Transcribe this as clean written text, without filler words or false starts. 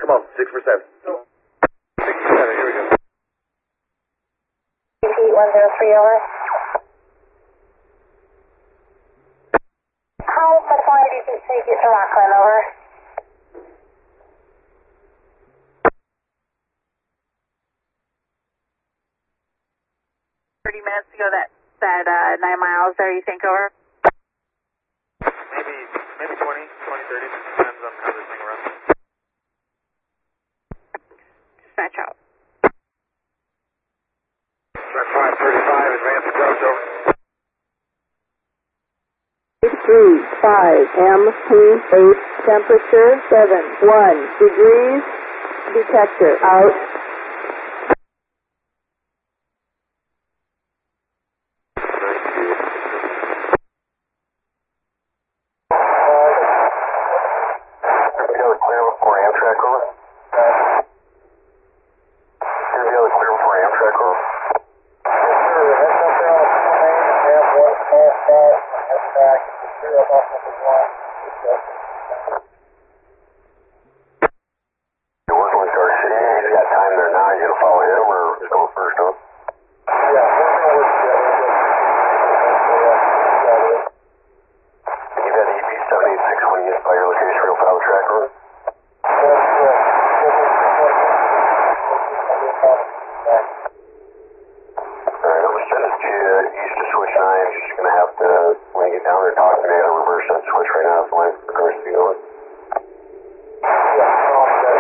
Come on, 6%. 67, here we go. Repeat 103 over. Hi, Butterfly, DC, get to Rockland, over. Minutes to go that 9 miles there, you think, over? Maybe 20, 30, depends on how this thing runs. Dispatch out. Track 535, advance approach, over. 835 MP8, temperature 71 degrees, detector out.